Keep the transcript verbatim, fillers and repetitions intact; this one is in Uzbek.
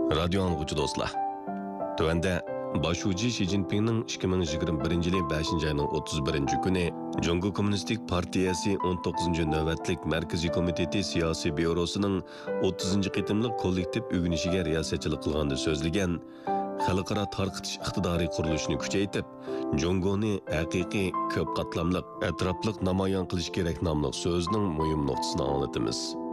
Radio anlıqçı dostlar. Tövende Başuji Xi Jinping'nin ikki ming yigirma birinchi yil beshinchi ayning o'ttiz birinchi kuni Jongo Kommunistik Partiyasi o'n to'qqizinchi navbatlik Markaziy komiteti siyosiy byurosining o'ttizinchi qitimliq kollektiv o'ginishiga riyosatchilik qilganda so'zlagan xalqaro tarqitish iqtidoriy qurilishini kuchaytirib, Jongoni haqiqiy ko'p qatlamliq, atrofliq namoyon qilish kerak nomli so'zning muhim nuqtasini anglatamiz.